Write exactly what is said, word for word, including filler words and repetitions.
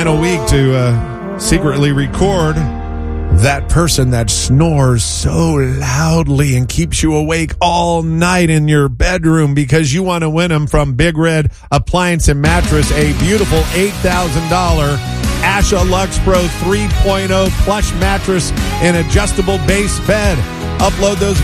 final week to uh, secretly record that person that snores so loudly and keeps you awake all night in your bedroom because you want to win them from Big Red Appliance and Mattress, a beautiful eight thousand dollars Asha Lux Pro three point oh plush mattress and adjustable base bed. Upload those